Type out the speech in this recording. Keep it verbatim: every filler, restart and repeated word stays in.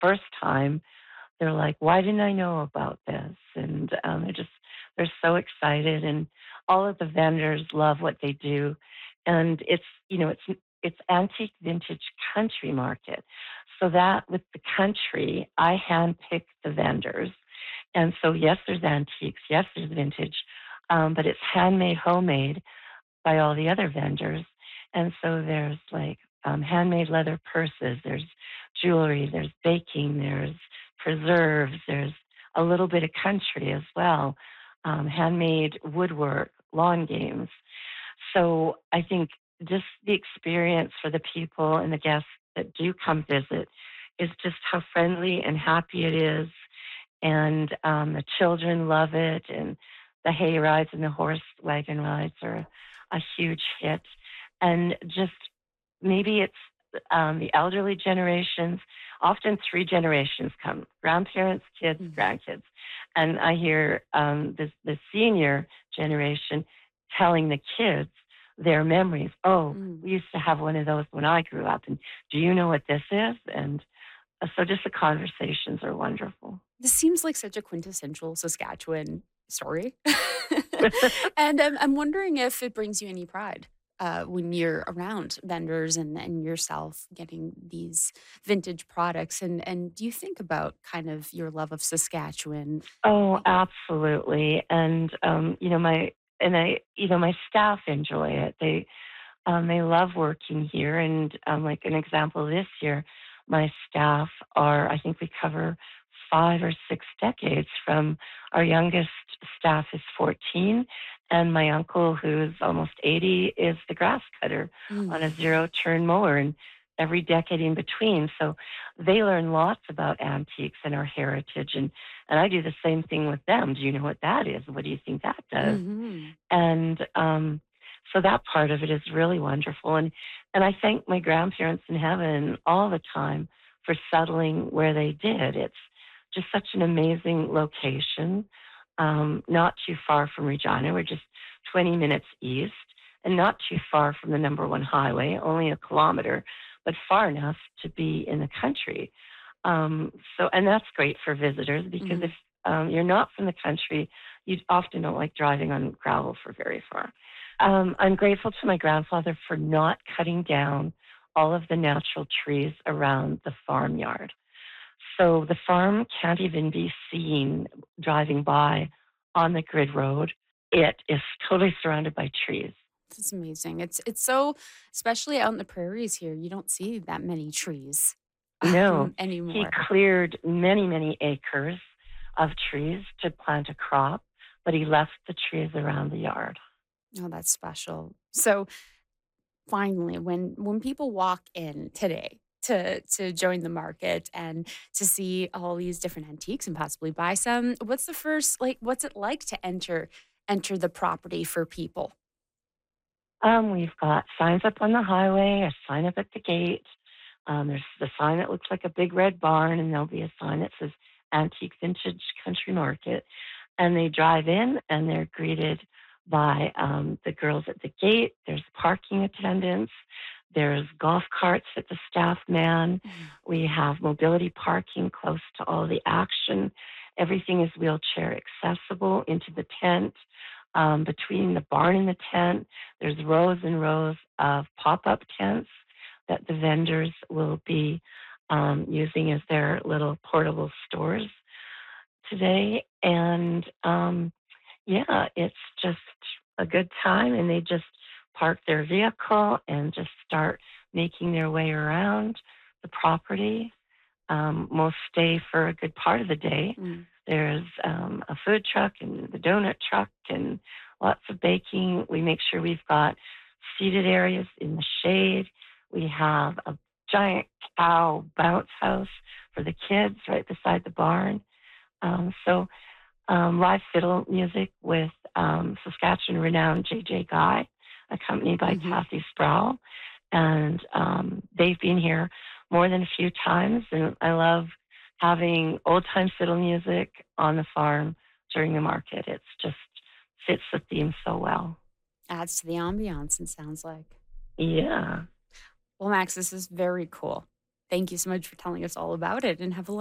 first time, they're like, "Why didn't I know about this?" And um, they're just they're so excited, and all of the vendors love what they do, and it's you know it's it's antique vintage country market, so that with the country, I handpick the vendors, and so yes, there's antiques, yes, there's vintage, um, but it's handmade, homemade by all the other vendors. And so there's like um, handmade leather purses, there's jewelry, there's baking, there's preserves, there's a little bit of country as well, um, handmade woodwork, lawn games. So I think just the experience for the people and the guests that do come visit is just how friendly and happy it is. And um, the children love it, and the hay rides and the horse wagon rides are a huge hit. And just maybe it's um, the elderly generations, often three generations come grandparents, kids, Mm. grandkids. And I hear um, this, the senior generation telling the kids their memories. Oh, Mm. we used to have one of those when I grew up. And do you know what this is? And uh, so just the conversations are wonderful. This seems like such a quintessential Saskatchewan story. And I'm I'm wondering if it brings you any pride, uh, when you're around vendors and and yourself getting these vintage products, and and do you think about kind of your love of Saskatchewan? Oh, Y absolutely. And um, you know, my and I, you know, my staff enjoy it. They um, they love working here. And um, like an example this year, my staff are, I think we cover five or six decades. From our youngest staff is fourteen, and my uncle, who's almost eighty, is the grass cutter Mm. on a zero turn mower, and every decade in between. So they learn lots about antiques and our heritage. And, and I do the same thing with them. Do you know what that is? What do you think that does? Mhm. And um, so that part of it is really wonderful. And and I thank my grandparents in heaven all the time for settling where they did. It's just such an amazing location, um, not too far from Regina. We're just twenty minutes east, and not too far from the number one highway, only a kilometer, but far enough to be in the country. Um, so, and that's great for visitors because if Mhm. um, you're not from the country, you often don't like driving on gravel for very far. Um, I'm grateful to my grandfather for not cutting down all of the natural trees around the farmyard. So the farm can't even be seen driving by on the grid road. It is totally surrounded by trees. That's amazing. It's it's so especially out in the prairies here, you don't see that many trees, No, um, he anymore. cleared many, many acres of trees to plant a crop, but he left the trees around the yard. Oh, that's special. So, finally, when when people walk in today to to join the market and to see all these different antiques and possibly buy some, what's the first like, what's it like to enter enter the property for people? Um, we've got signs up on the highway, a sign up at the gate. Um, there's the sign that looks like a big red barn, and there'll be a sign that says Antique Vintage Country Market. And they drive in, and they're greeted by um, the girls at the gate. There's parking attendants. There's golf carts at the staff man. Mhm. We have mobility parking close to all the action. Everything is wheelchair accessible into the tent. Um, between the barn and the tent, there's rows and rows of pop-up tents that the vendors will be um, using as their little portable stores today. And um, yeah, it's just a good time, and they just park their vehicle and just start making their way around the property. Um, most stay for a good part of the day. Mm. There's um, a food truck and the donut truck and lots of baking. We make sure we've got seated areas in the shade. We have a giant cow bounce house for the kids right beside the barn. Um, so um, live fiddle music with um, Saskatchewan renowned J J Guy, accompanied by Mhm. Kathy Sproul. And um, they've been here more than a few times. And I love having old time fiddle music on the farm during the market. It's just fits the theme so well. Adds to the ambiance, it sounds like. Yeah. Well, Max, this is very cool. Thank you so much for telling us all about it, and have a